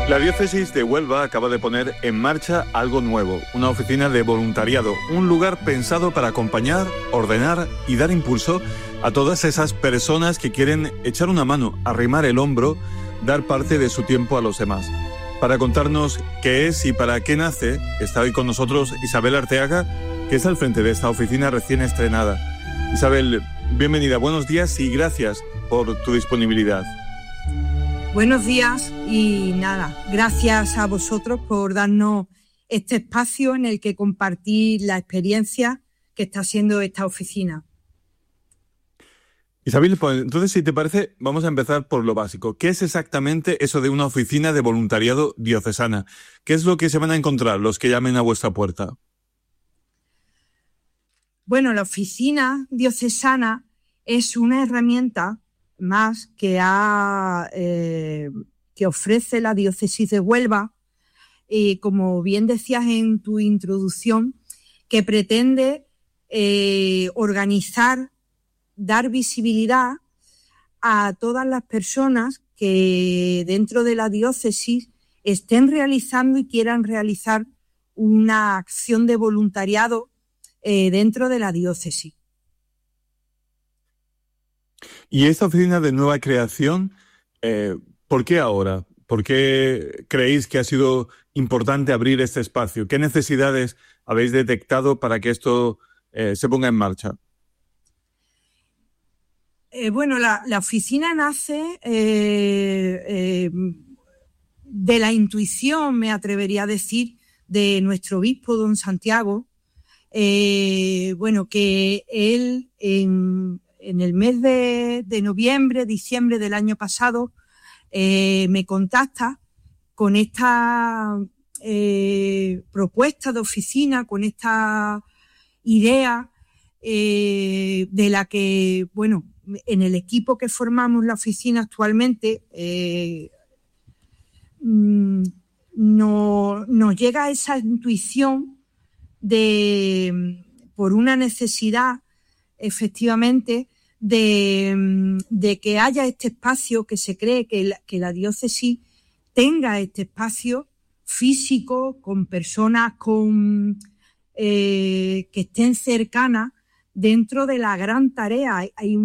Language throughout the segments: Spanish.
La diócesis de Huelva acaba de poner en marcha algo nuevo, una oficina de voluntariado, un lugar pensado para acompañar, ordenar y dar impulso a todas esas personas que quieren echar una mano, arrimar el hombro, dar parte de su tiempo a los demás. Para contarnos qué es y para qué nace, está hoy con nosotros Isabel Arteaga, que está al frente de esta oficina recién estrenada. Isabel, bienvenida, buenos días y gracias por tu disponibilidad. Buenos días y nada, gracias a vosotros por darnos este espacio en el que compartir la experiencia que está haciendo esta oficina. Isabel, pues entonces, si te parece, vamos a empezar por lo básico. ¿Qué es exactamente eso de una oficina de voluntariado diocesana? ¿Qué es lo que se van a encontrar los que llamen a vuestra puerta? Bueno, la oficina diocesana es una herramienta más que ofrece la diócesis de Huelva, como bien decías en tu introducción, que pretende organizar, dar visibilidad a todas las personas que dentro de la diócesis estén realizando y quieran realizar una acción de voluntariado dentro de la diócesis. Y esta oficina de nueva creación, ¿por qué ahora? ¿Por qué creéis que ha sido importante abrir este espacio? ¿Qué necesidades habéis detectado para que esto se ponga en marcha? Bueno, la oficina nace de la intuición, me atrevería a decir, de nuestro obispo, don Santiago. Bueno, que él en el mes de noviembre, diciembre del año pasado, me contacta con esta propuesta de oficina, con esta idea de la que, bueno, en el equipo que formamos la oficina actualmente nos llega esa intuición por una necesidad, efectivamente, de que haya este espacio, que se cree que la diócesis tenga este espacio físico con personas que estén cercanas dentro de la gran tarea.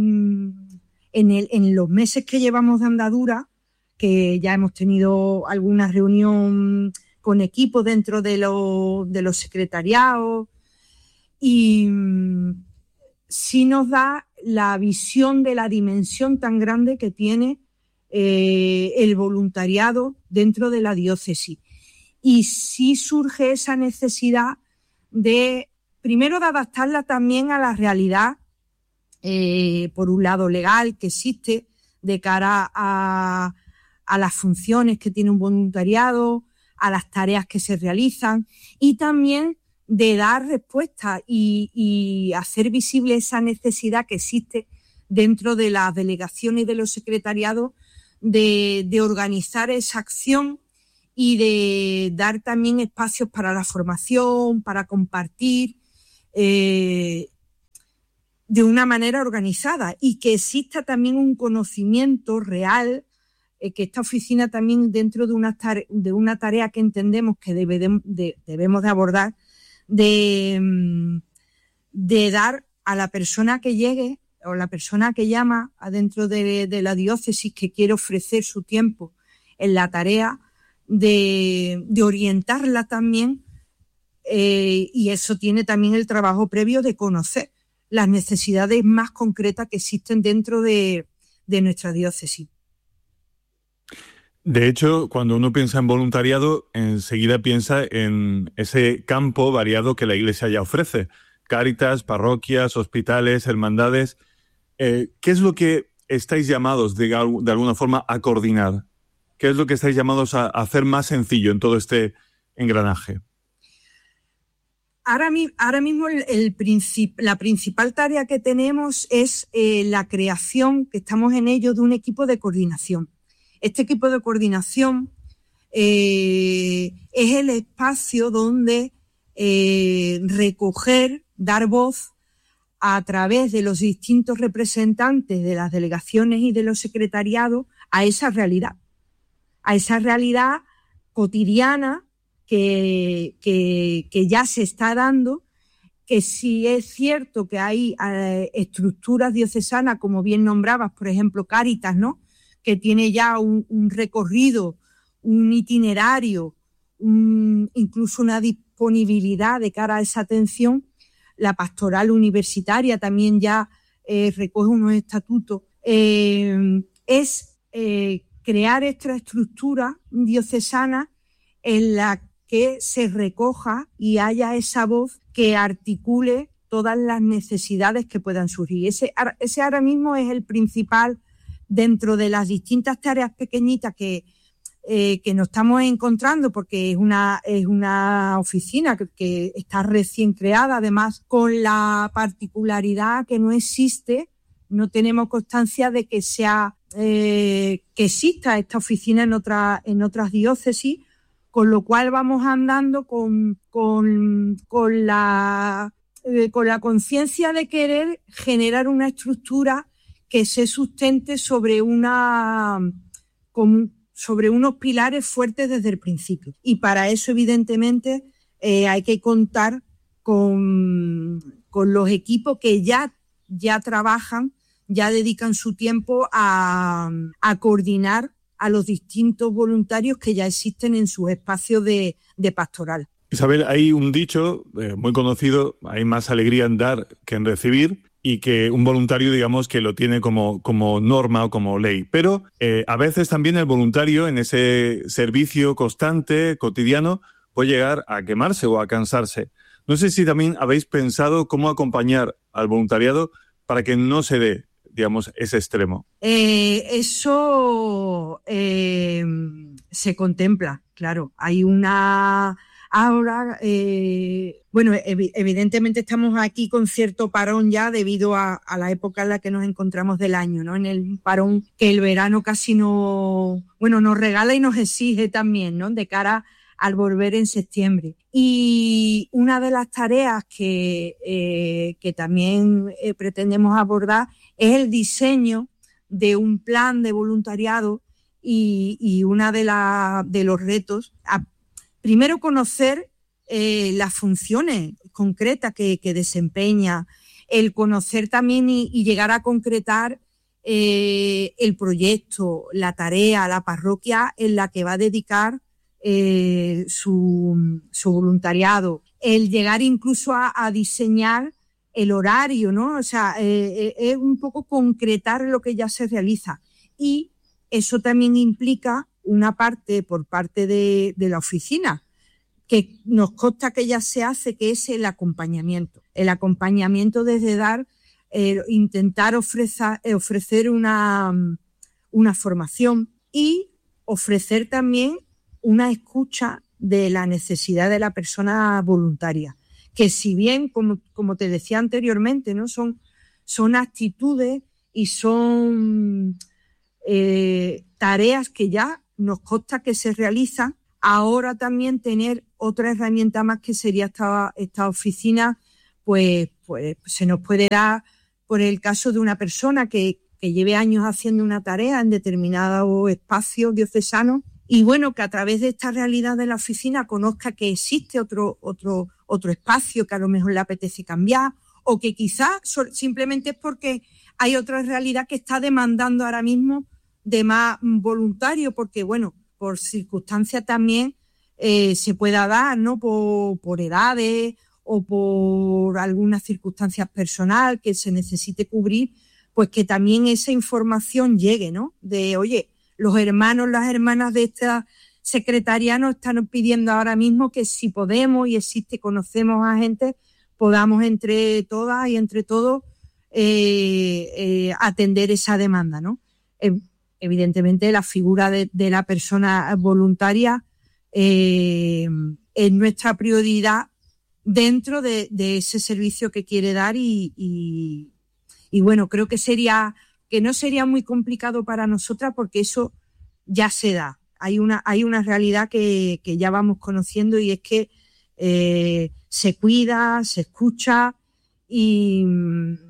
En los meses que llevamos de andadura, que ya hemos tenido alguna reunión con equipos dentro de los secretariados, y sí nos da la visión de la dimensión tan grande que tiene el voluntariado dentro de la diócesis. Y sí surge esa necesidad primero de adaptarla también a la realidad, por un lado legal que existe de cara a las funciones que tiene un voluntariado, a las tareas que se realizan, y también de dar respuesta y hacer visible esa necesidad que existe dentro de las delegaciones y de los secretariados de organizar esa acción y de dar también espacios para la formación, para compartir de una manera organizada, y que exista también un conocimiento real, que esta oficina también, dentro de una tarea que entendemos que debemos de abordar, de dar a la persona que llegue o la persona que llama adentro de la diócesis, que quiere ofrecer su tiempo en la tarea, de orientarla también, y eso tiene también el trabajo previo de conocer las necesidades más concretas que existen dentro de nuestra diócesis. De hecho, cuando uno piensa en voluntariado, enseguida piensa en ese campo variado que la Iglesia ya ofrece. Cáritas, parroquias, hospitales, hermandades. ¿Qué es lo que estáis llamados, de alguna forma, a coordinar? ¿Qué es lo que estáis llamados a hacer más sencillo en todo este engranaje? Ahora mismo la principal tarea que tenemos es la creación, que estamos en ello, de un equipo de coordinación. Este equipo de coordinación es el espacio donde recoger, dar voz a través de los distintos representantes de las delegaciones y de los secretariados a esa realidad cotidiana que ya se está dando, que si es cierto que hay estructuras diocesanas, como bien nombrabas, por ejemplo, Cáritas, ¿no?, que tiene ya un recorrido, un itinerario, incluso una disponibilidad de cara a esa atención. La pastoral universitaria también ya recoge unos estatutos. Es crear esta estructura diocesana en la que se recoja y haya esa voz que articule todas las necesidades que puedan surgir. Ese ahora mismo es el principal, dentro de las distintas tareas pequeñitas que nos estamos encontrando, porque es una oficina que está recién creada, además con la particularidad que no existe, no tenemos constancia de que que exista esta oficina en otras diócesis, con lo cual vamos andando con la conciencia de querer generar una estructura que se sustente sobre unos pilares fuertes desde el principio. Y para eso, evidentemente, hay que contar con los equipos que ya trabajan, ya dedican su tiempo a coordinar a los distintos voluntarios que ya existen en sus espacios de pastoral. Isabel, hay un dicho muy conocido: hay más alegría en dar que en recibir, y que un voluntario, digamos, que lo tiene como norma o como ley. Pero a veces también el voluntario, en ese servicio constante, cotidiano, puede llegar a quemarse o a cansarse. No sé si también habéis pensado cómo acompañar al voluntariado para que no se dé, digamos, ese extremo. Eso se contempla, claro. Hay una... Ahora, evidentemente estamos aquí con cierto parón ya debido a la época en la que nos encontramos del año, ¿no? En el parón que el verano casi nos regala y nos exige también, ¿no?, de cara al volver en septiembre. Y una de las tareas que también pretendemos abordar es el diseño de un plan de voluntariado y una de los retos, primero conocer las funciones concretas que desempeña, el conocer también y llegar a concretar el proyecto, la tarea, la parroquia en la que va a dedicar su voluntariado, el llegar incluso a diseñar el horario, ¿no? O sea, es un poco concretar lo que ya se realiza, y eso también implica una parte por parte de la oficina, que nos consta que ya se hace, que es el acompañamiento desde dar, intentar ofrecer una formación y ofrecer también una escucha de la necesidad de la persona voluntaria, que si bien, como te decía anteriormente, ¿no?, son actitudes y son tareas que ya nos consta que se realizan. Ahora también tener otra herramienta más, que sería esta oficina, pues se nos puede dar por el caso de una persona que lleve años haciendo una tarea en determinado espacio diocesano, y bueno, que a través de esta realidad de la oficina conozca que existe otro espacio que a lo mejor le apetece cambiar, o que quizás simplemente es porque hay otra realidad que está demandando ahora mismo de más voluntarios, porque bueno, por circunstancias también se pueda dar, ¿no?, por edades o por algunas circunstancias personales que se necesite cubrir, pues que también esa información llegue, ¿no?, de oye, los hermanos, las hermanas de esta secretaría nos están pidiendo ahora mismo que si podemos y conocemos a gente, podamos entre todas y entre todos atender esa demanda, ¿no? Evidentemente la figura de la persona voluntaria es nuestra prioridad dentro de ese servicio que quiere dar, y bueno, creo que no sería muy complicado para nosotras, porque eso ya se da. Hay una realidad que ya vamos conociendo, y es que se cuida, se escucha, y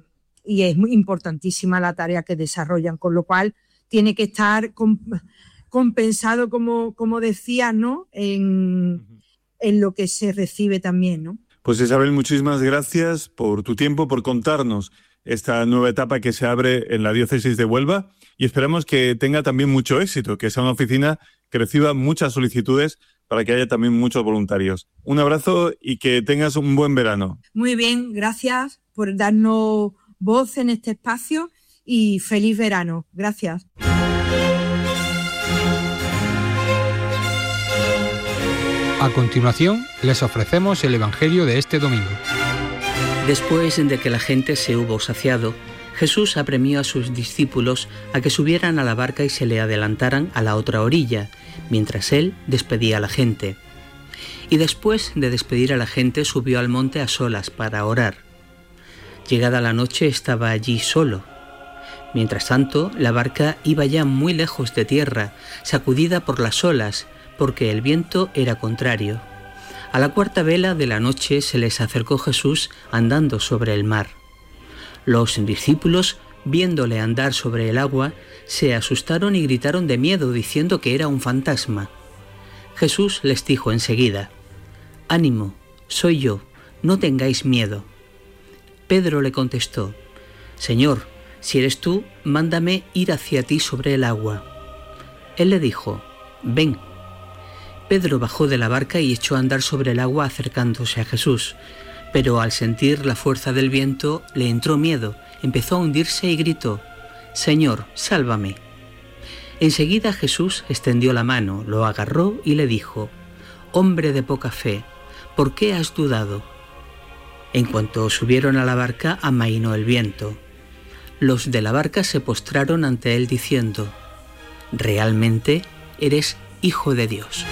es muy importantísima la tarea que desarrollan, con lo cual tiene que estar compensado, como decía, ¿no? En lo que se recibe también, ¿no? Pues Isabel, muchísimas gracias por tu tiempo, por contarnos esta nueva etapa que se abre en la diócesis de Huelva, y esperamos que tenga también mucho éxito, que sea una oficina que reciba muchas solicitudes para que haya también muchos voluntarios. Un abrazo y que tengas un buen verano. Muy bien, gracias por darnos voz en este espacio y feliz verano. Gracias. A continuación, les ofrecemos el Evangelio de este domingo. Después de que la gente se hubo saciado, Jesús apremió a sus discípulos a que subieran a la barca y se le adelantaran a la otra orilla, mientras él despedía a la gente. Y después de despedir a la gente, subió al monte a solas para orar. Llegada la noche, estaba allí solo. Mientras tanto, la barca iba ya muy lejos de tierra, sacudida por las olas, porque el viento era contrario. A la cuarta vela de la noche se les acercó Jesús andando sobre el mar. Los discípulos, viéndole andar sobre el agua, se asustaron y gritaron de miedo, diciendo que era un fantasma. Jesús les dijo enseguida: «Ánimo, soy yo, no tengáis miedo». Pedro le contestó: «Señor, si eres tú, mándame ir hacia ti sobre el agua». Él le dijo: «Ven». Pedro bajó de la barca y echó a andar sobre el agua acercándose a Jesús, pero al sentir la fuerza del viento le entró miedo, empezó a hundirse y gritó: «Señor, sálvame». Enseguida Jesús extendió la mano, lo agarró y le dijo: «Hombre de poca fe, ¿por qué has dudado?». En cuanto subieron a la barca, amainó el viento. Los de la barca se postraron ante él diciendo: «Realmente eres Hijo de Dios».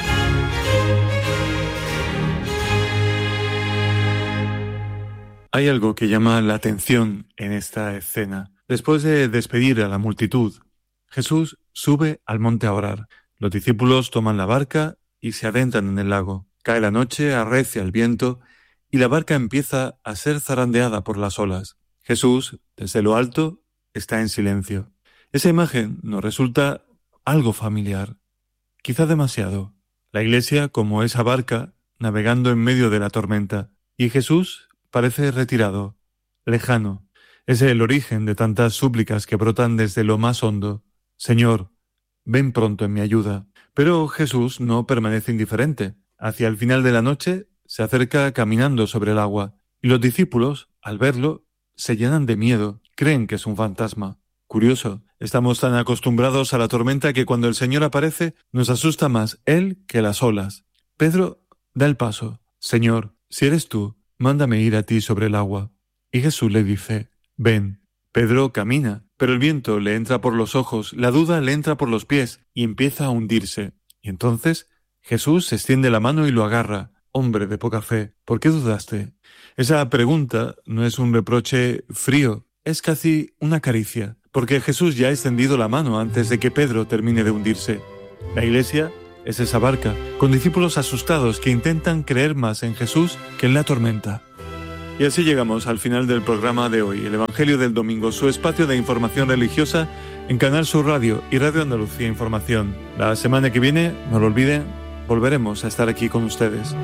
Hay algo que llama la atención en esta escena. Después de despedir a la multitud, Jesús sube al monte a orar. Los discípulos toman la barca y se adentran en el lago. Cae la noche, arrecia el viento y la barca empieza a ser zarandeada por las olas. Jesús, desde lo alto, está en silencio. Esa imagen nos resulta algo familiar, quizá demasiado. La Iglesia como esa barca navegando en medio de la tormenta, y Jesús parece retirado, lejano. Es el origen de tantas súplicas que brotan desde lo más hondo. Señor, ven pronto en mi ayuda. Pero Jesús no permanece indiferente. Hacia el final de la noche se acerca caminando sobre el agua, y los discípulos, al verlo, se llenan de miedo, creen que es un fantasma. Curioso, estamos tan acostumbrados a la tormenta que cuando el Señor aparece nos asusta más Él que las olas. Pedro da el paso. Señor, si eres tú, mándame ir a ti sobre el agua. Y Jesús le dice: ven. Pedro camina, pero el viento le entra por los ojos, la duda le entra por los pies y empieza a hundirse. Y entonces Jesús extiende la mano y lo agarra. Hombre de poca fe, ¿por qué dudaste? Esa pregunta no es un reproche frío, es casi una caricia, porque Jesús ya ha extendido la mano antes de que Pedro termine de hundirse. La Iglesia es esa barca, con discípulos asustados que intentan creer más en Jesús que en la tormenta. Y así llegamos al final del programa de hoy, el Evangelio del Domingo, su espacio de información religiosa en Canal Sur Radio y Radio Andalucía Información. La semana que viene, no lo olviden, volveremos a estar aquí con ustedes.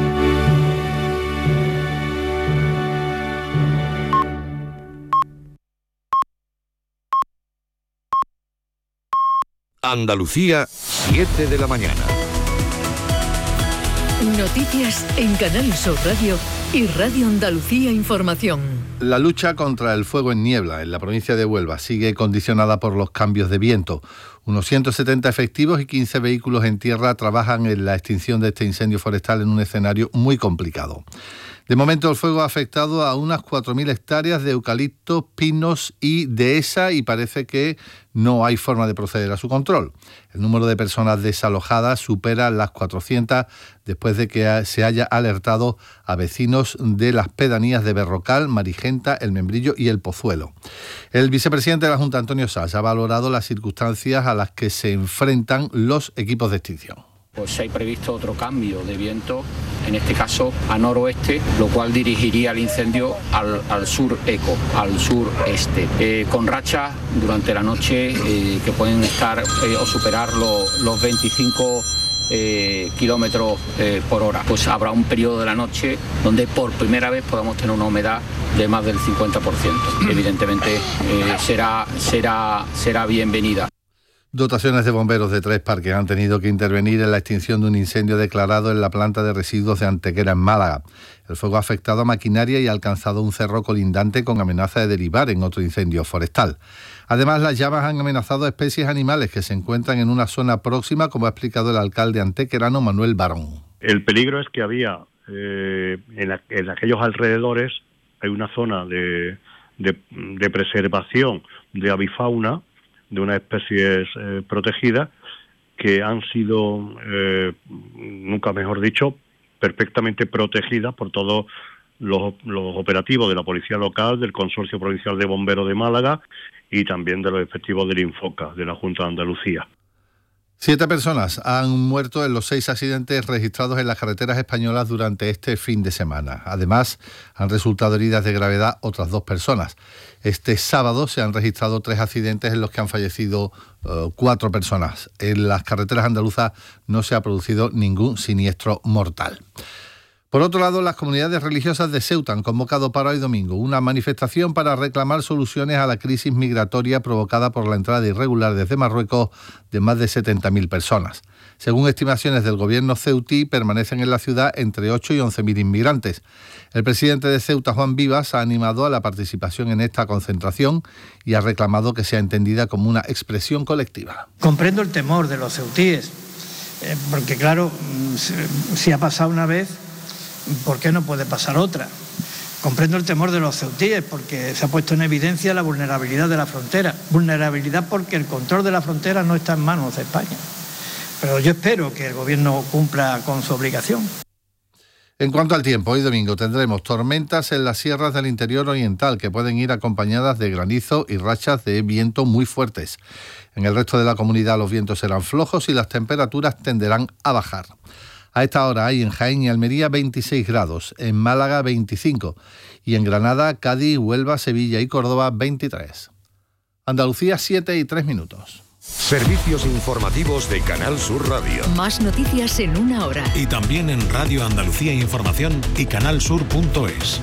Andalucía, 7 de la mañana. Noticias en Canal Sur Radio y Radio Andalucía Información. La lucha contra el fuego en niebla en la provincia de Huelva sigue condicionada por los cambios de viento. Unos 170 efectivos y 15 vehículos en tierra trabajan en la extinción de este incendio forestal en un escenario muy complicado. De momento el fuego ha afectado a unas 4.000 hectáreas de eucaliptos, pinos y dehesa y parece que no hay forma de proceder a su control. El número de personas desalojadas supera las 400 después de que se haya alertado a vecinos de las pedanías de Berrocal, Marigenta, El Membrillo y El Pozuelo. El vicepresidente de la Junta, Antonio Sas, ha valorado las circunstancias a las que se enfrentan los equipos de extinción. Pues hay previsto otro cambio de viento, en este caso a noroeste, lo cual dirigiría el incendio al sur-eco, al sureste, con rachas durante la noche que pueden estar o superar los 25 kilómetros por hora. Pues habrá un periodo de la noche donde por primera vez podamos tener una humedad de más del 50%. Evidentemente será bienvenida. Dotaciones de bomberos de 3 parques han tenido que intervenir en la extinción de un incendio declarado en la planta de residuos de Antequera, en Málaga. El fuego ha afectado a maquinaria y ha alcanzado un cerro colindante con amenaza de derivar en otro incendio forestal. Además, las llamas han amenazado a especies animales que se encuentran en una zona próxima, como ha explicado el alcalde antequerano Manuel Barón. El peligro es que había en aquellos alrededores, hay una zona de preservación de avifauna, de unas especies protegidas, que han sido, nunca mejor dicho, perfectamente protegidas por todos los operativos de la Policía Local, del Consorcio Provincial de Bomberos de Málaga y también de los efectivos del Infoca, de la Junta de Andalucía. 7 personas han muerto en los 6 accidentes registrados en las carreteras españolas durante este fin de semana. Además, han resultado heridas de gravedad otras 2 personas. Este sábado se han registrado 3 accidentes en los que han fallecido 4 personas. En las carreteras andaluzas no se ha producido ningún siniestro mortal. Por otro lado, las comunidades religiosas de Ceuta han convocado para hoy domingo una manifestación para reclamar soluciones a la crisis migratoria provocada por la entrada irregular desde Marruecos de más de 70.000 personas. Según estimaciones del gobierno ceutí, permanecen en la ciudad entre 8 y 11.000 inmigrantes. El presidente de Ceuta, Juan Vivas, ha animado a la participación en esta concentración y ha reclamado que sea entendida como una expresión colectiva. Comprendo el temor de los ceutíes, porque claro, si ha pasado una vez, ¿por qué no puede pasar otra? Comprendo el temor de los ceutíes porque se ha puesto en evidencia la vulnerabilidad de la frontera. Vulnerabilidad porque el control de la frontera no está en manos de España. Pero yo espero que el gobierno cumpla con su obligación. En cuanto al tiempo, hoy domingo tendremos tormentas en las sierras del interior oriental que pueden ir acompañadas de granizo y rachas de viento muy fuertes. En el resto de la comunidad los vientos serán flojos y las temperaturas tenderán a bajar. A esta hora hay en Jaén y Almería 26 grados, en Málaga 25 y en Granada, Cádiz, Huelva, Sevilla y Córdoba 23. Andalucía 7:03. Servicios informativos de Canal Sur Radio. Más noticias en una hora. Y también en Radio Andalucía Información y canalsur.es.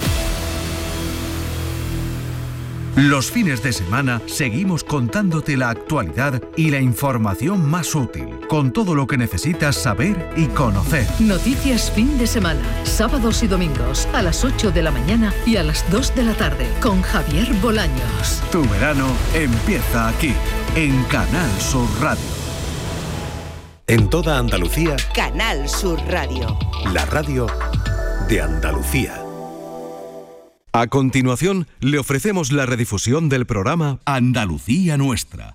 Los fines de semana seguimos contándote la actualidad y la información más útil, con todo lo que necesitas saber y conocer. Noticias fin de semana, sábados y domingos, a las 8 de la mañana y a las 2 de la tarde, con Javier Bolaños. Tu verano empieza aquí, en Canal Sur Radio. En toda Andalucía, Canal Sur Radio. La radio de Andalucía. A continuación, le ofrecemos la redifusión del programa Andalucía Nuestra.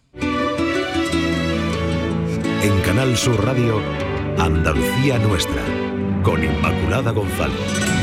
En Canal Sur Radio, Andalucía Nuestra, con Inmaculada González.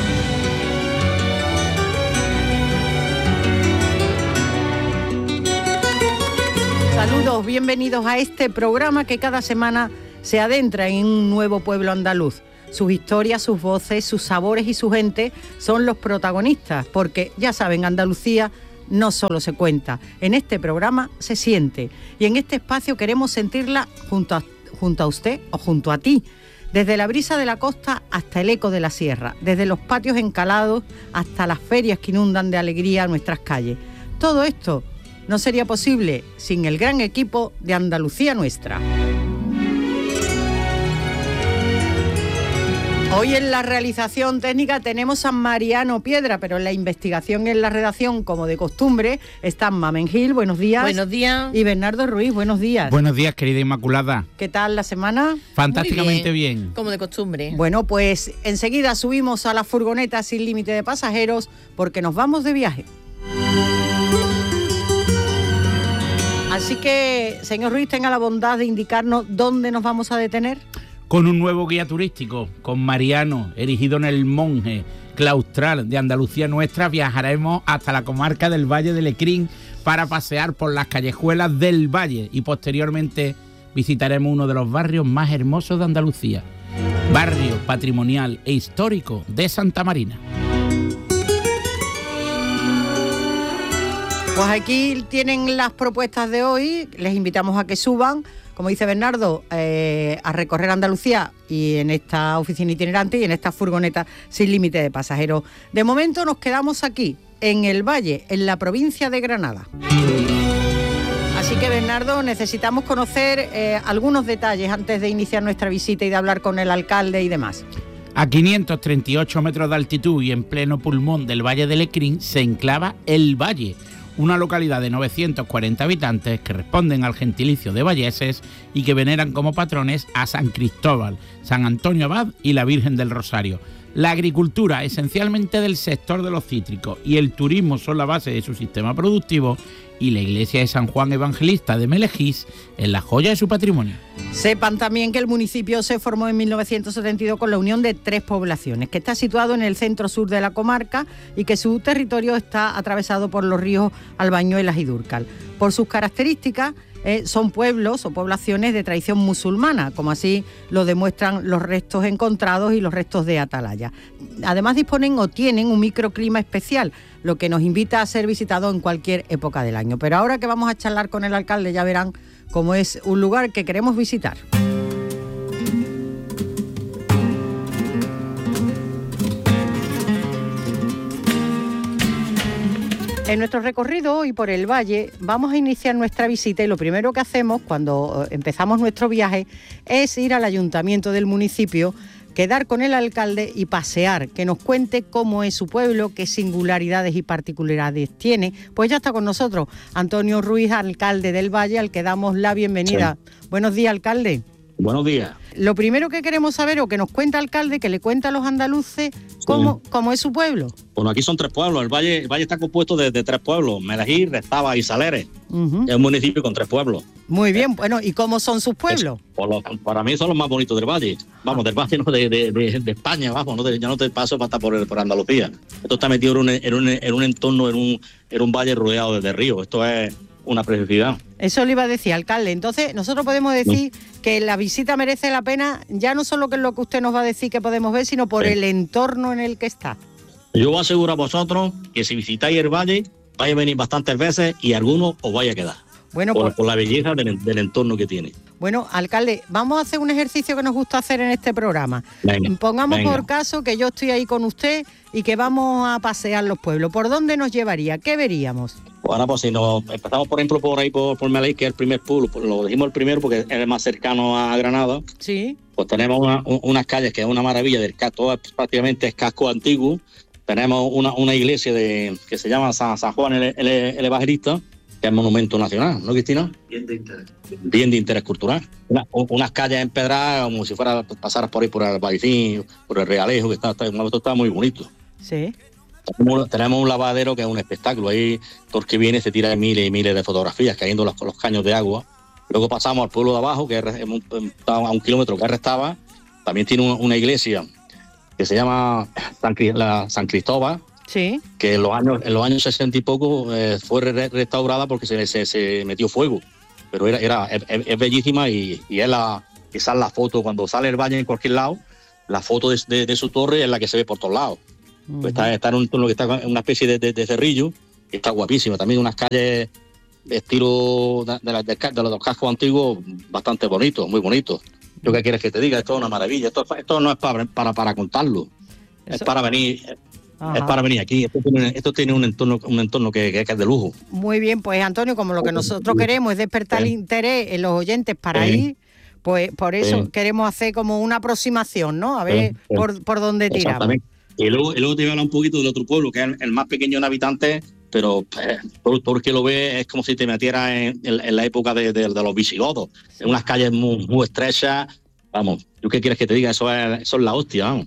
Saludos, bienvenidos a este programa que cada semana se adentra en un nuevo pueblo andaluz. Sus historias, sus voces, sus sabores y su gente son los protagonistas, porque ya saben, Andalucía no solo se cuenta, en este programa se siente. Y en este espacio queremos sentirla junto a usted o junto a ti, desde la brisa de la costa hasta el eco de la sierra, desde los patios encalados hasta las ferias que inundan de alegría nuestras calles. Todo esto no sería posible sin el gran equipo de Andalucía Nuestra. Hoy en la realización técnica tenemos a Mariano Piedra, pero en la investigación y en la redacción, como de costumbre, están Mamen Gil, buenos días. Buenos días. Y Bernardo Ruiz, buenos días. Buenos días, querida Inmaculada. ¿Qué tal la semana? Fantásticamente bien. Como de costumbre. Bueno, pues enseguida subimos a la furgoneta sin límite de pasajeros porque nos vamos de viaje. Así que, señor Ruiz, tenga la bondad de indicarnos dónde nos vamos a detener. Con un nuevo guía turístico, con Mariano, erigido en el Monje Claustral de Andalucía Nuestra, viajaremos hasta la comarca del Valle de Lecrín para pasear por las callejuelas del Valle y posteriormente visitaremos uno de los barrios más hermosos de Andalucía, barrio patrimonial e histórico de Santa Marina. Pues aquí tienen las propuestas de hoy, les invitamos a que suban, como dice Bernardo, a recorrer Andalucía y en esta oficina itinerante y en esta furgoneta sin límite de pasajeros. De momento nos quedamos aquí, en el Valle, en la provincia de Granada. Así que, Bernardo, necesitamos conocer algunos detalles antes de iniciar nuestra visita y de hablar con el alcalde y demás. A 538 metros de altitud y en pleno pulmón del Valle de Lecrín se enclava El Valle, una localidad de 940 habitantes que responden al gentilicio de valleses y que veneran como patrones a San Cristóbal, San Antonio Abad y la Virgen del Rosario. La agricultura, esencialmente del sector de los cítricos, y el turismo son la base de su sistema productivo, y la iglesia de San Juan Evangelista de Melejís es la joya de su patrimonio. Sepan también que el municipio se formó en 1972 con la unión de 3 poblaciones, que está situado en el centro-sur de la comarca y que su territorio está atravesado por los ríos Albañuelas y Dúrcal. Por sus características, son pueblos o poblaciones de tradición musulmana, como así lo demuestran los restos encontrados y los restos de atalaya. Además disponen o tienen un microclima especial, lo que nos invita a ser visitado en cualquier época del año. Pero ahora que vamos a charlar con el alcalde ya verán cómo es un lugar que queremos visitar. En nuestro recorrido hoy por el Valle vamos a iniciar nuestra visita y lo primero que hacemos cuando empezamos nuestro viaje es ir al ayuntamiento del municipio, quedar con el alcalde y pasear, que nos cuente cómo es su pueblo, qué singularidades y particularidades tiene. Pues ya está con nosotros Antonio Ruiz, alcalde del Valle, al que damos la bienvenida. Sí. Buenos días, alcalde. Buenos días. Lo primero que queremos saber, o que nos cuenta el alcalde, que le cuenta a los andaluces, cómo es su pueblo. Bueno, aquí son 3 pueblos. El Valle está compuesto de 3 pueblos: Melejís, Restava y Saleres. Es un municipio con 3 pueblos. Muy bien. Bueno, ¿y cómo son sus pueblos? Para mí son los más bonitos del Valle. Vamos, del Valle, no de España, vamos, ya no te paso para estar por Andalucía. Esto está metido en un entorno, en un valle rodeado de ríos. Esto es una preciosidad. Eso le iba a decir, alcalde. Entonces, nosotros podemos decir que la visita merece la pena, ya no solo que es lo que usted nos va a decir que podemos ver, sino por el entorno en el que está. Yo os aseguro a vosotros que si visitáis el Valle, vais a venir bastantes veces y algunos os vais a quedar. Bueno, por la belleza del entorno que tiene. Bueno, alcalde, vamos a hacer un ejercicio que nos gusta hacer en este programa. Pongamos por caso que yo estoy ahí con usted y que vamos a pasear los pueblos. ¿Por dónde nos llevaría? ¿Qué veríamos? Bueno, pues si nos empezamos, por ejemplo, por ahí por Melejís, que es el primer pueblo, pues lo dijimos el primero porque es el más cercano a Granada. Sí. Pues tenemos unas calles que es una maravilla, todo prácticamente es casco antiguo. Tenemos una iglesia que se llama San Juan el Evangelista, que es monumento nacional, ¿no, Cristina? Bien de interés cultural. Unas calles empedradas como si pasaras por ahí por el Baicín, por el Realejo, que está muy bonito. Sí. Tenemos un lavadero que es un espectáculo. Ahí todo el que viene se tira miles y miles de fotografías cayendo los caños de agua. Luego pasamos al pueblo de abajo, que está a 1 kilómetro, que Restava. También tiene una iglesia que se llama San Cristóbal. Sí. Que en los años 60 y poco fue restaurada porque se metió fuego. Pero es bellísima y esa es la foto. Cuando sale el Valle en cualquier lado, la foto de su torre es la que se ve por todos lados. Pues está en un entorno que está en una especie de cerrillo, y está guapísimo. También unas calles de estilo de los cascos antiguos bastante bonitos, muy bonitos. ¿Yo qué quieres que te diga? Esto es una maravilla. Esto no es para contarlo. Es para venir. Ajá. Es para venir aquí. Esto tiene un entorno que es de lujo. Muy bien, pues Antonio, como lo que nosotros queremos es despertar el interés en los oyentes para ir, pues por eso queremos hacer como una aproximación, ¿no? A ver por dónde tiramos. Exactamente. Y luego te voy a hablar un poquito del otro pueblo, que es el más pequeño en habitantes, pero todo el que lo ve es como si te metieras en la época de los visigodos. En unas calles muy estrechas. Vamos, ¿tú qué quieres que te diga? Eso es la hostia, vamos.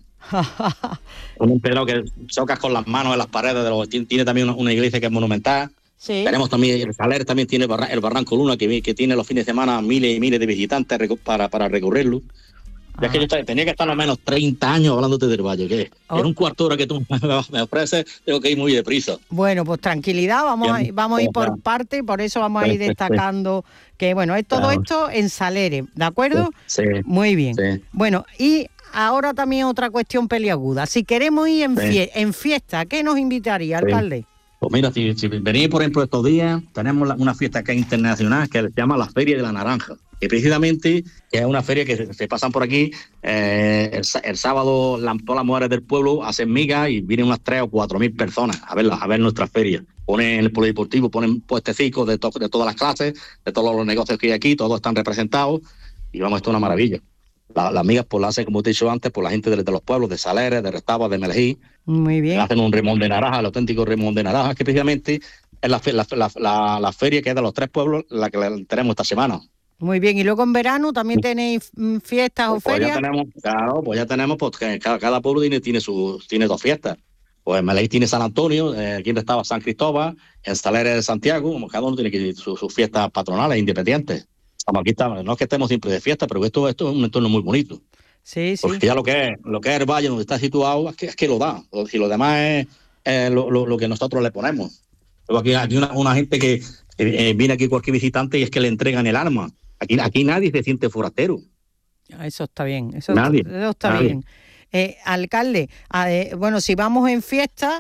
Un empedrado que chocas con las manos en las paredes. Tiene también una iglesia que es monumental. Sí. Tenemos también, el Saler también tiene el Barranco Luna, que tiene los fines de semana miles y miles de visitantes para recorrerlo. Es que yo tenía que estar al menos 30 años hablándote del Valle, que en un cuarto de hora que tú me ofreces, tengo que ir muy deprisa. Bueno, pues tranquilidad, vamos a ir por parte, por eso vamos a ir destacando que, bueno, es todo esto en Salere, ¿de acuerdo? Sí. Muy bien. Sí. Bueno, y ahora también otra cuestión peliaguda. Si queremos ir en fiesta, ¿qué nos invitaría, alcalde? Pues mira, si venís, por ejemplo, estos días, tenemos una fiesta que es internacional, que se llama la Feria de la Naranja. Y precisamente es una feria que se pasan por aquí. El sábado todas las mujeres del pueblo hacen migas y vienen unas 3.000 o 4.000 personas a ver nuestras ferias. Ponen en el polideportivo, ponen puestecicos de todas las clases, de todos los negocios que hay aquí, todos están representados y vamos, esto es una maravilla. Las migas pues las hacen, como te he dicho antes, por la gente de los pueblos, de Salere, de Restava, de Melejí. Muy bien. Hacen un remón de naranja, el auténtico remón de naranja, que precisamente es la feria que es de los 3 pueblos, la que tenemos esta semana. Muy bien, y luego en verano también tenéis fiestas o ferias. Ya tenemos, pues cada pueblo tiene 2 fiestas. Pues en Melejí tiene San Antonio, aquí en Restava San Cristóbal, en Salere de Santiago, como cada uno tiene sus fiestas patronales independientes. Aquí estamos, no es que estemos siempre de fiesta, pero esto es un entorno muy bonito. Sí. Porque ya lo que es el valle donde está situado, es que lo da. Si lo demás es lo que nosotros le ponemos. Luego aquí una gente que viene aquí cualquier visitante y es que le entregan el arma. Aquí nadie se siente forastero. Eso está bien. Nadie. Eso está bien. Alcalde, bueno, si vamos en fiesta,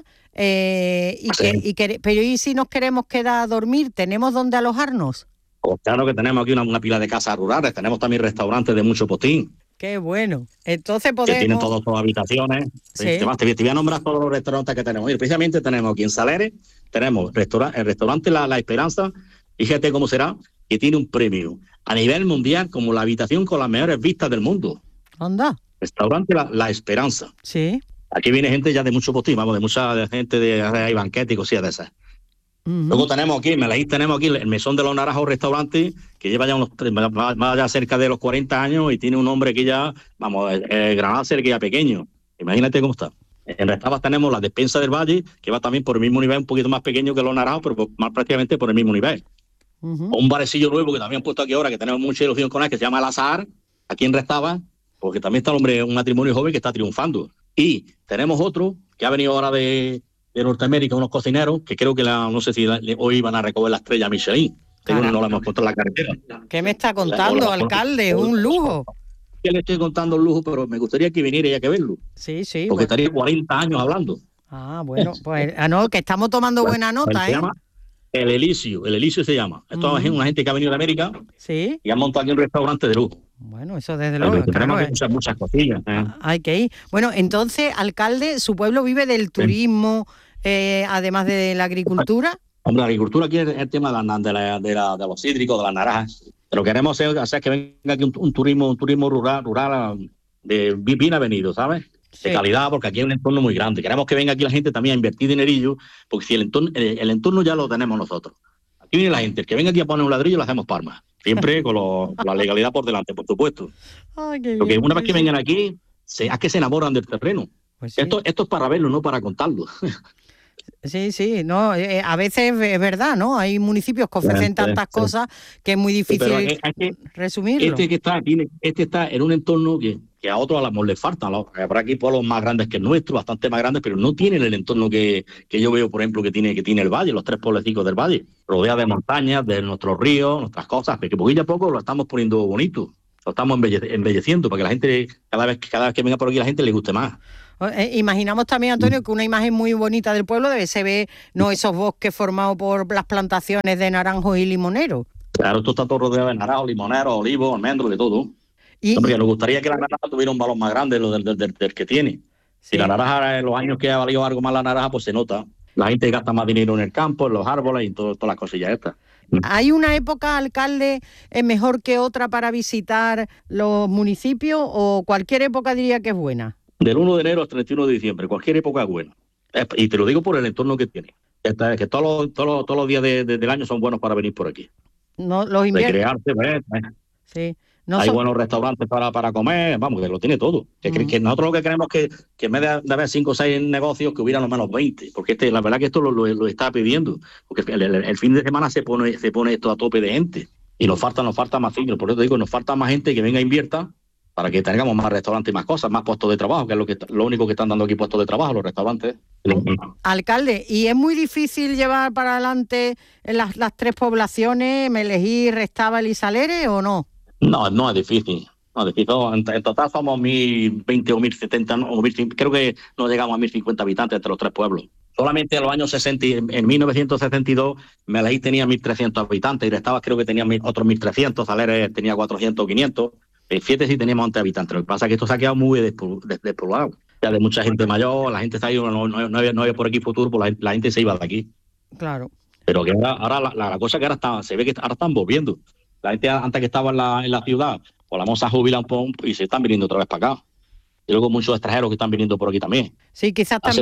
pero ¿y si nos queremos quedar a dormir? ¿Tenemos dónde alojarnos? Pues claro que tenemos aquí una pila de casas rurales, tenemos también restaurantes de mucho postín. Qué bueno. Entonces podemos... Que tienen todas habitaciones. Sí. Te voy a nombrar todos los restaurantes que tenemos. Y precisamente tenemos aquí en Salere, tenemos el restaurante La Esperanza, fíjate cómo será, que tiene un premio a nivel mundial como la habitación con las mejores vistas del mundo. Anda. Restaurante La Esperanza. Sí. Aquí viene gente ya de mucho postín, vamos, de mucha gente hay banquetes y cosillas de esas. Luego tenemos aquí, en Melejí tenemos aquí el Mesón de los Naranjos restaurante, que lleva ya va ya cerca de los 40 años y tiene un nombre que ya, vamos, Granada que ya pequeño. Imagínate cómo está. En Restava tenemos la Despensa del Valle, que va también por el mismo nivel, un poquito más pequeño que los Naranjos, pero más prácticamente por el mismo nivel. Un barecillo nuevo que también han puesto aquí ahora, que tenemos mucha ilusión con él, que se llama El Azahar, aquí en Restava, porque también está un matrimonio joven que está triunfando. Y tenemos otro que ha venido ahora de Norteamérica, unos cocineros, que creo que no sé si hoy van a recoger la estrella Michelin. No la hemos puesto en la carretera. ¿Qué me está contando, alcalde? Un lujo. Que le estoy contando el lujo, pero me gustaría que viniera ya que verlo. Sí. Porque estaría 40 años hablando. Ah, bueno, pues que estamos tomando buena nota, Se llama El Elísio se llama. Esto es una gente que ha venido de América y ha montado aquí un restaurante de lujo. Bueno, eso desde luego. Tenemos muchas cosillas. Hay que ir. Bueno, entonces, alcalde, ¿su pueblo vive del turismo, además de la agricultura? Hombre, la agricultura aquí es el tema de los cítricos, de las naranjas. Lo que queremos hacer que venga aquí un turismo rural bien avenido, ¿sabes? De calidad, porque aquí hay un entorno muy grande. Queremos que venga aquí la gente también a invertir dinerillo, porque si el entorno ya lo tenemos nosotros. Aquí viene la gente, el que venga aquí a poner un ladrillo, lo hacemos palmas. Siempre con la legalidad por delante, por supuesto. Ay, porque una vez que vengan aquí, es que se enamoran del terreno. Pues sí. Esto es para verlo, no para contarlo. Sí, no, a veces es verdad, ¿no? Hay municipios que ofrecen tantas cosas que es muy difícil resumirlo. Este está en un entorno que a otros a lo mejor les falta. Habrá aquí pueblos más grandes que el nuestro, bastante más grandes, pero no tienen el entorno que yo veo, por ejemplo, que tiene el Valle, los 3 pueblecicos del Valle, rodeados de montañas, de nuestros ríos, nuestras cosas, porque poquito a poco lo estamos poniendo bonito, lo estamos embelleciendo para que la gente, cada vez que venga por aquí, la gente le guste más. Imaginamos también, Antonio, que una imagen muy bonita del pueblo se ve, ¿no?, esos bosques formados por las plantaciones de naranjos y limoneros. Claro, esto está todo rodeado de naranjos, limoneros, olivos, almendros, de todo. Hombre, nos gustaría que la naranja tuviera un valor más grande del que tiene. Si la naranja, en los años que ha valido algo más la naranja, pues se nota. La gente gasta más dinero en el campo, en los árboles y todas las cosillas estas. ¿Hay una época, alcalde, mejor que otra para visitar los municipios o cualquier época diría que es buena? Del 1 de enero al 31 de diciembre, cualquier época es buena. Y te lo digo por el entorno que tiene. Que todos los días del año son buenos para venir por aquí. No, los inviernos. Recrearse, Sí. Hay buenos restaurantes para comer, vamos, que lo tiene todo. Que nosotros lo que queremos es que en vez de haber 5 o 6 negocios, que hubiera al menos 20. Porque la verdad que esto lo está pidiendo. Porque el fin de semana se pone esto a tope de gente. Y nos falta más signos. Por eso te digo, nos falta más gente que venga e invierta para que tengamos más restaurantes y más cosas, más puestos de trabajo, que es lo único que están dando aquí, puestos de trabajo, los restaurantes. Alcalde, ¿y es muy difícil llevar para adelante las 3 poblaciones, Melejí, Restábal y Saleres, o no? No es difícil. No, en total somos 1.020 o 1.070, o 1.000, creo que no llegamos a 1.050 habitantes entre los 3 pueblos. Solamente en los años 60, en 1962, Melejí tenía 1.300 habitantes y Restábal creo que tenía otros 1.300, Saleres tenía 400 o 500. Fíjate si teníamos antes habitantes. Lo que pasa es que esto se ha quedado muy despoblado. Ya de mucha gente mayor, la gente está ahí, no había por aquí futuro, pues la gente se iba de aquí. Claro. Pero que ahora la cosa que ahora se ve que ahora están volviendo. La gente antes que estaba en la ciudad, pues la moza jubila un poco y se están viniendo otra vez para acá. Y luego muchos extranjeros que están viniendo por aquí también. Sí, quizás hace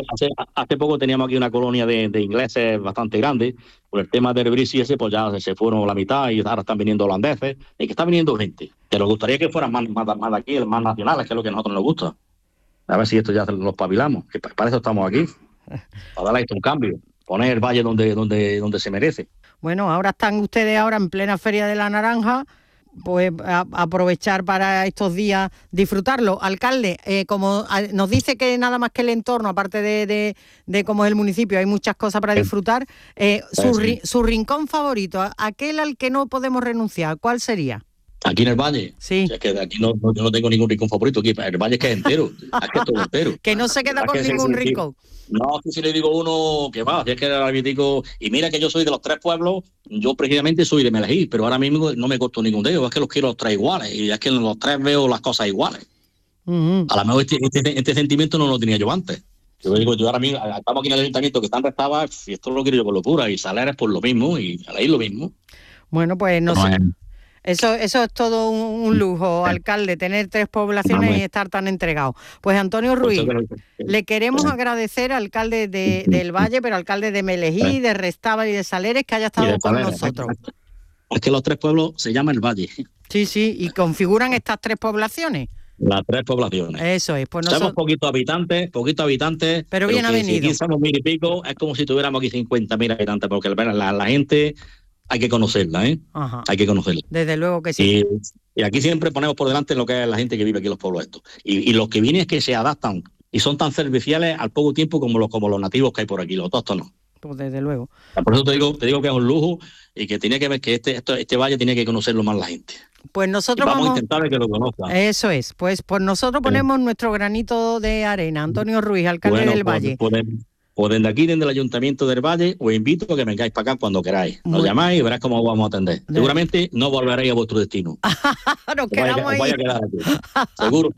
poco teníamos aquí una colonia de ingleses bastante grande. Por el tema del Brexit ese, pues ya se fueron la mitad y ahora están viniendo holandeses. Y que está viniendo gente. Que nos gustaría que fueran más de aquí, más nacionales, que es lo que a nosotros nos gusta. A ver si esto ya los pabilamos. Que para eso estamos aquí. Para darle esto un cambio. Poner el valle donde se merece. Bueno, ahora están ustedes en plena Feria de la Naranja, pues aprovechar para estos días disfrutarlo. Alcalde, como nos dice que nada más que el entorno, aparte de cómo es el municipio, hay muchas cosas para disfrutar, su rincón favorito, aquel al que no podemos renunciar, ¿cuál sería? Aquí en el valle. Sí. Es que aquí yo no tengo ningún rincón favorito. Aquí el valle es que es entero. Es que es todo entero. Que no se queda con ningún rincón. No, si le digo uno que va, si es que era digo, y mira que yo soy de los 3 pueblos, yo precisamente soy de Melejí, pero ahora mismo no me corto ningún de ellos, es que los quiero los 3 iguales, y es que en los 3 veo las cosas iguales. Uh-huh. A lo mejor este sentimiento no lo tenía yo antes. Yo digo, yo ahora mismo, estamos aquí en el ayuntamiento que están restadas, y esto lo quiero yo con locura, y Saleres por lo mismo, y Melejí lo mismo. Bueno, pues no sé. Eso es todo un lujo, alcalde, tener 3 poblaciones y estar tan entregado. Pues Antonio Ruiz, le queremos agradecer, alcalde del Valle, pero alcalde de Melejí, de Restábal y de Saleres, que haya estado con nosotros. Es que los 3 pueblos se llaman el Valle. Sí, y configuran estas 3 poblaciones. Las 3 poblaciones. Eso es. Pues somos poquitos habitantes, pero bien avenidos. Si aquí somos 1.000 y pico, es como si tuviéramos aquí 50.000 habitantes, porque la gente... Hay que conocerla, ¿eh? Ajá. Hay que conocerla. Desde luego que sí. Y aquí siempre ponemos por delante lo que es la gente que vive aquí en los pueblos estos. Y los que vienen es que se adaptan y son tan serviciales al poco tiempo como los nativos que hay por aquí, los autóctonos. Pues desde luego. Por eso te digo que es un lujo y que tiene que ver que este valle tiene que conocerlo más la gente. Pues nosotros vamos a intentar que lo conozcan. Eso es. Pues nosotros ponemos nuestro granito de arena. Antonio Ruiz, alcalde del Valle. Pues desde aquí, desde el Ayuntamiento del Valle, os invito a que vengáis para acá cuando queráis. Nos llamáis y verás cómo os vamos a atender. Seguramente no volveréis a vuestro destino. Nos quedamos ahí. Vaya a quedar aquí. Seguro.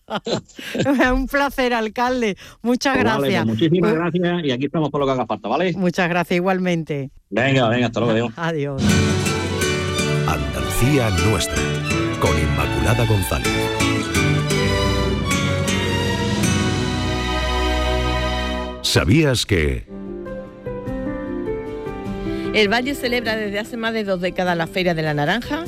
Un placer, alcalde. Muchas gracias. Vale, pues muchísimas gracias y aquí estamos por lo que haga falta, ¿vale? Muchas gracias, igualmente. Venga, hasta luego. Adiós. Andalucía nuestra, con Inmaculada González. ¿Sabías que...? El Valle celebra desde hace más de 2 décadas la Feria de la Naranja.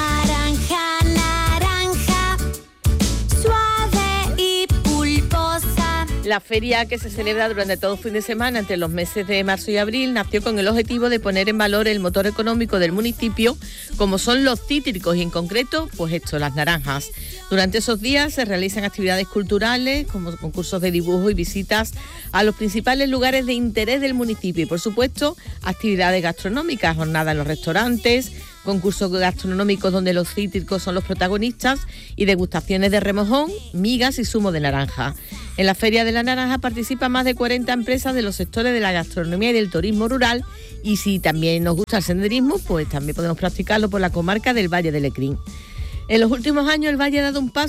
Naranja, suave y pulposa. La feria, que se celebra durante todo fin de semana entre los meses de marzo y abril, nació con el objetivo de poner en valor el motor económico del municipio, como son los cítricos y en concreto, pues las naranjas. Durante esos días se realizan actividades culturales, como concursos de dibujo y visitas a los principales lugares de interés del municipio y, por supuesto, actividades gastronómicas, jornadas en los restaurantes, concursos gastronómicos donde los cítricos son los protagonistas y degustaciones de remojón, migas y zumo de naranja. En la Feria de la Naranja participan más de 40 empresas de los sectores de la gastronomía y del turismo rural, y si también nos gusta el senderismo, pues también podemos practicarlo por la comarca del Valle del Lecrín. En los últimos años el Valle ha dado un paso